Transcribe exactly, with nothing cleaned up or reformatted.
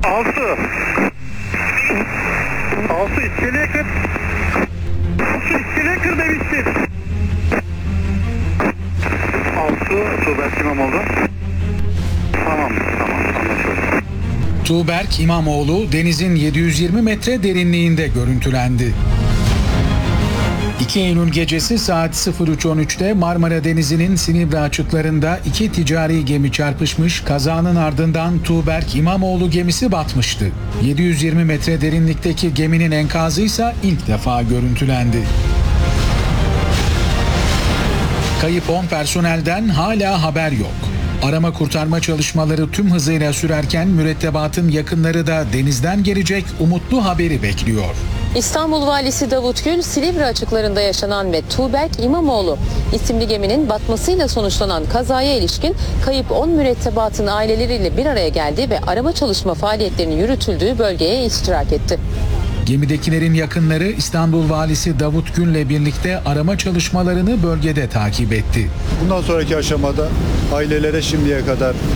Altı. Altı iskeleye kır. Altı iskeleye kır demiştim. Altı Tuğberk İmamoğlu. Tamam tamam anlaşıldı. Tuğberk İmamoğlu denizin yedi yüz yirmi metre derinliğinde görüntülendi. iki Eylül gecesi saat sıfır üç on üçte Marmara Denizi'nin Silivri açıklarında iki ticari gemi çarpışmış, kazanın ardından Tuğberk İmamoğlu gemisi batmıştı. yedi yüz yirmi metre derinlikteki geminin enkazı ise ilk defa görüntülendi. Kayıp on personelden hala haber yok. Arama kurtarma çalışmaları tüm hızıyla sürerken mürettebatın yakınları da denizden gelecek umutlu haberi bekliyor. İstanbul Valisi Davut Gül, Silivri açıklarında yaşanan ve Tuğberk İmamoğlu isimli geminin batmasıyla sonuçlanan kazaya ilişkin kayıp on mürettebatın aileleriyle bir araya geldi ve arama çalışma faaliyetlerinin yürütüldüğü bölgeye iştirak etti. Gemidekilerin yakınları İstanbul Valisi Davut Gül'le birlikte arama çalışmalarını bölgede takip etti. Bundan sonraki aşamada ailelere şimdiye kadar